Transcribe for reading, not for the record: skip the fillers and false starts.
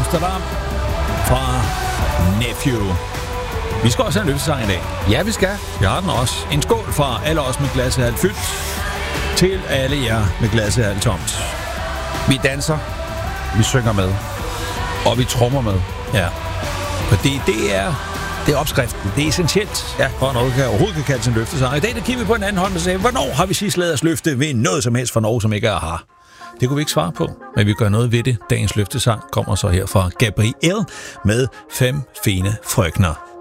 Amsterdam fra Nephew. Vi skal også have en løftesang i dag. Ja, vi skal. Jeg har den også. En skål fra alle os med glasset halvt fyldt til alle jer med glasset halvt tomt. Vi danser, vi synger med, og vi trommer med. Ja, fordi det er opskriften. Det er essentielt, for noget overhovedet kan kalde sin løftesang. I dag der kigger vi på en anden hånd og siger, hvornår har vi sidst ladet os løfte ved noget som helst fra Norge, som ikke er her? Det kunne vi ikke svare på, men vi gør noget ved det. Dagens løftesang kommer så her fra Gabriel med 5 fine frøkner.